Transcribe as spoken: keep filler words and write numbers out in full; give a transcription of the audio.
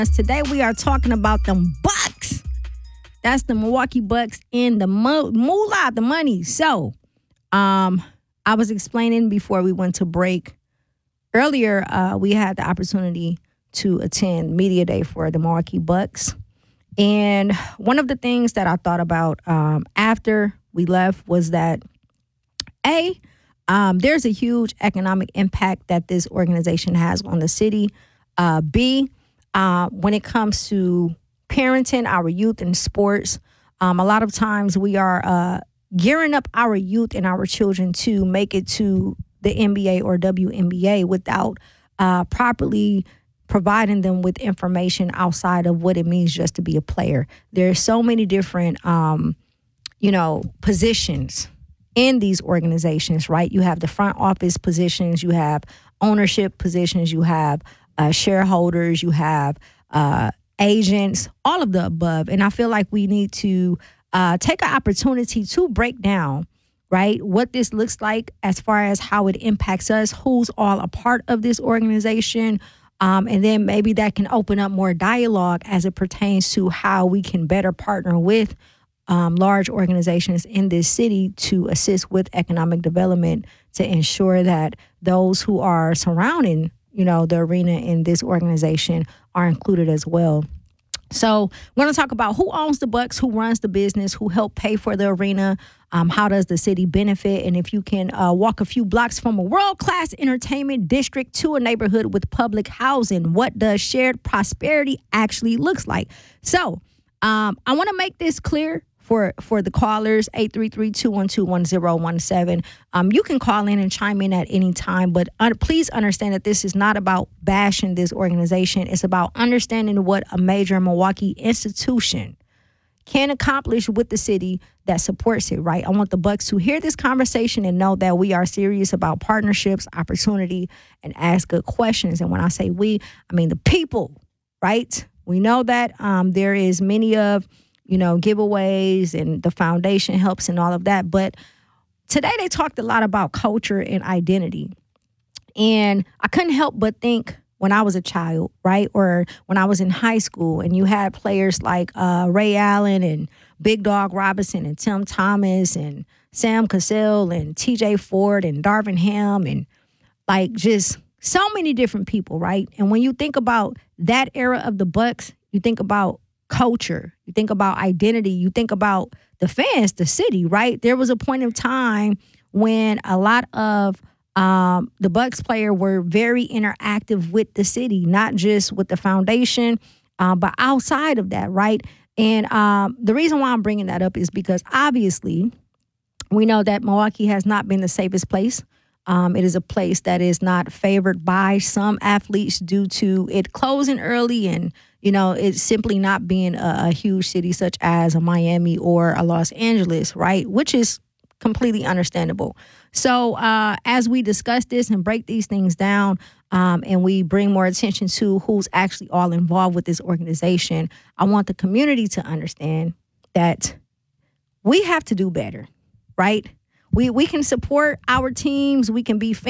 Today we are talking about them Bucks. That's the Milwaukee Bucks and the mo- moolah, the money. So, um, I was explaining before we went to break. Earlier, uh, we had the opportunity to attend Media Day for the Milwaukee Bucks. And one of the things that I thought about um, after we left was that, A, um, there's a huge economic impact that this organization has on the city. Uh, B, uh, when it comes to parenting our youth in sports, um, a lot of times we are uh, gearing up our youth and our children to make it to the N B A or W N B A without uh, properly providing them with information outside of what it means just to be a player. There's so many different, um, you know, positions in these organizations, right? You have the front office positions, you have ownership positions, you have uh, shareholders, you have uh, agents, all of the above. And I feel like we need to uh, take an opportunity to break down, right, what this looks like as far as how it impacts us, who's all a part of this organization. Um, and then maybe that can open up more dialogue as it pertains to how we can better partner with um, large organizations in this city to assist with economic development to ensure that those who are surrounding, you know, the arena in this organization are included as well. So we're going to talk about who owns the Bucks, who runs the business, who helped pay for the arena, um, how does the city benefit, and if you can uh, walk a few blocks from a world-class entertainment district to a neighborhood with public housing, what does shared prosperity actually looks like? So um, I want to make this clear for for the callers, eight three three, two one two, one zero one seven. Um, you can call in and chime in at any time, but un- please understand that this is not about bashing this organization. It's about understanding what a major Milwaukee institution can accomplish with the city that supports it, right? I want the Bucks to hear this conversation and know that we are serious about partnerships, opportunity, and ask good questions. And when I say we, I mean the people, right? We know that um, there is many of you know, giveaways and the foundation helps and all of that. But today they talked a lot about culture and identity. And I couldn't help but think when I was a child, right, or when I was in high school and you had players like uh, Ray Allen and Big Dog Robinson and Tim Thomas and Sam Cassell and T J Ford and Darvin Ham and like just so many different people, right? And when you think about that era of the Bucks, you think about culture, you think about identity, you think about the fans, the city, right? There was a point of time when a lot of um, the Bucks player were very interactive with the city, not just with the foundation, uh, but outside of that, right? And um, the reason why I'm bringing that up is because obviously we know that Milwaukee has not been the safest place. Um, it is a place that is not favored by some athletes due to it closing early and, you know, it's simply not being a, a huge city such as a Miami or a Los Angeles, right? Which is completely understandable. So uh, as we discuss this and break these things down um, and we bring more attention to who's actually all involved with this organization, I want the community to understand that we have to do better, right? We we can support our teams. We can be